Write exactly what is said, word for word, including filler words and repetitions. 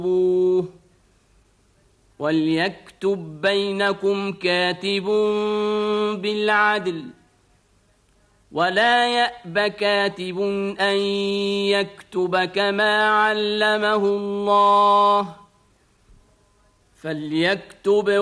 وليكتب بينكم كاتب بالعدل ولا يأب كاتب أن يكتب كما علمه الله فليكتب